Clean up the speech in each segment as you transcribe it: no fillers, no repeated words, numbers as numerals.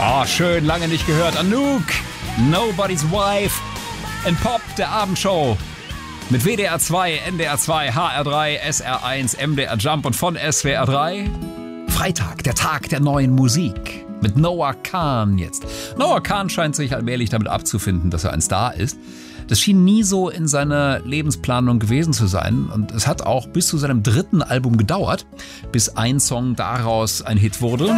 Oh, schön, lange nicht gehört. Anouk, Nobody's Wife in Pop, der Abendshow. Mit WDR 2, NDR 2, HR 3, SR 1, MDR Jump und von SWR 3. Freitag, der Tag der neuen Musik. Mit Noah Kahan jetzt. Noah Kahan scheint sich allmählich damit abzufinden, dass er ein Star ist. Das schien nie so in seiner Lebensplanung gewesen zu sein. Und es hat auch bis zu seinem 3. Album gedauert, bis ein Song daraus ein Hit wurde.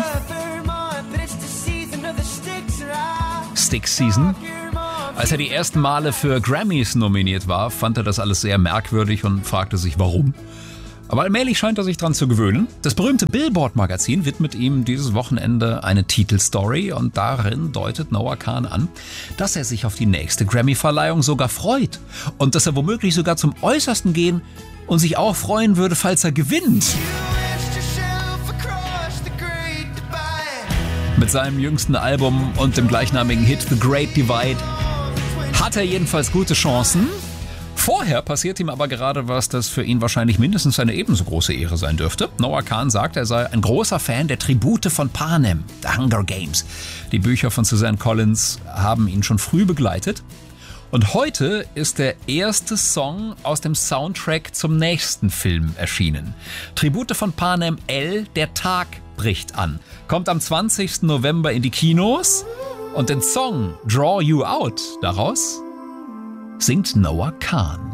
Stick Season. Als er die ersten Male für Grammys nominiert war, fand er das alles sehr merkwürdig und fragte sich, warum. Aber allmählich scheint er sich dran zu gewöhnen. Das berühmte Billboard-Magazin widmet ihm dieses Wochenende eine Titelstory und darin deutet Noah Kahan an, dass er sich auf die nächste Grammy-Verleihung sogar freut und dass er womöglich sogar zum Äußersten gehen und sich auch freuen würde, falls er gewinnt. Mit seinem jüngsten Album und dem gleichnamigen Hit The Great Divide hat er jedenfalls gute Chancen. Vorher passiert ihm aber gerade was, das für ihn wahrscheinlich mindestens eine ebenso große Ehre sein dürfte. Noah Kahan sagt, er sei ein großer Fan der Tribute von Panem, The Hunger Games. Die Bücher von Suzanne Collins haben ihn schon früh begleitet. Und heute ist der erste Song aus dem Soundtrack zum nächsten Film erschienen. Tribute von Panem L, der Tag bricht an. Kommt am 20. November in die Kinos und den Song Draw You Out daraus singt Noah Kahan.